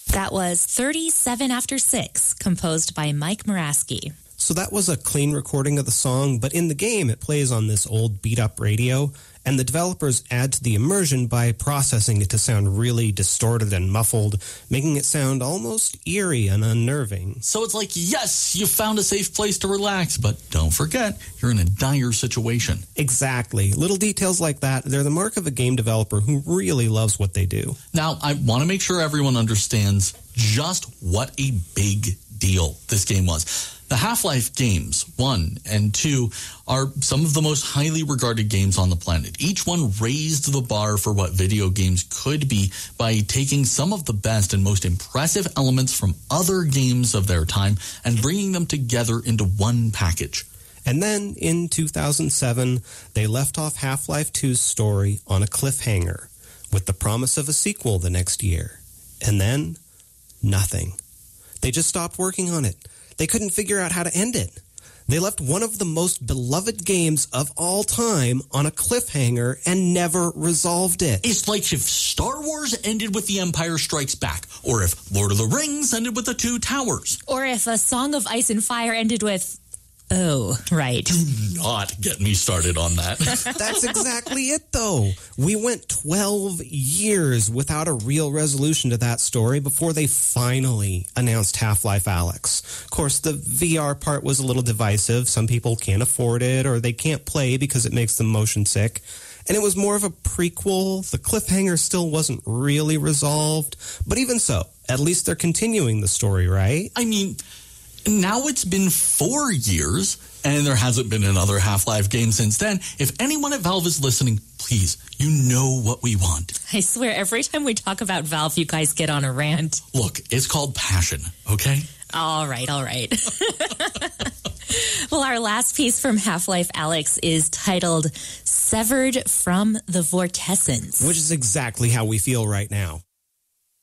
That was 37 After 6, composed by Mike Muraski. So that was a clean recording of the song, but in the game it plays on this old beat-up radio, and the developers add to the immersion by processing it to sound really distorted and muffled, making it sound almost eerie and unnerving. So it's like, yes, you found a safe place to relax, but don't forget, you're in a dire situation. Exactly. Little details like that, they're the mark of a game developer who really loves what they do. Now, I want to make sure everyone understands just what a big deal this game was. The Half-Life games, 1 and 2, are some of the most highly regarded games on the planet. Each one raised the bar for what video games could be by taking some of the best and most impressive elements from other games of their time and bringing them together into one package. And then, in 2007, they left off Half-Life 2's story on a cliffhanger, with the promise of a sequel the next year. And then, nothing. They just stopped working on it. They couldn't figure out how to end it. They left one of the most beloved games of all time on a cliffhanger and never resolved it. It's like if Star Wars ended with The Empire Strikes Back, or if Lord of the Rings ended with The Two Towers. Or if A Song of Ice and Fire ended with... Oh, right. Do not get me started on that. That's exactly it, though. We went 12 years without a real resolution to that story before they finally announced Half-Life Alyx. Of course, the VR part was a little divisive. Some people can't afford it, or they can't play because it makes them motion sick. And it was more of a prequel. The cliffhanger still wasn't really resolved. But even so, at least they're continuing the story, right? I mean... Now it's been 4 years, and there hasn't been another Half-Life game since then. If anyone at Valve is listening, please, you know what we want. I swear, every time we talk about Valve, you guys get on a rant. Look, it's called passion, okay? All right. Well, our last piece from Half-Life Alyx is titled Severed from the Vortessence. Which is exactly how we feel right now.